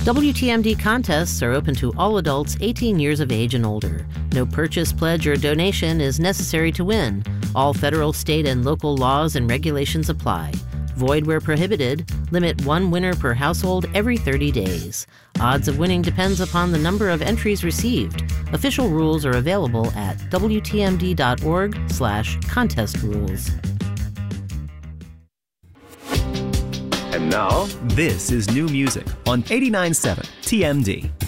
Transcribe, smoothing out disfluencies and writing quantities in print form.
WTMD contests are open to all adults 18 years of age and older. No purchase, pledge, or donation is necessary to win. All federal, state, and local laws and regulations apply. Void where prohibited. Limit one winner per household every 30 days. Odds of winning depends upon the number of entries received. Official rules are available at WTMD.org/contest rules. And now, This is new music on 89.7 TMD.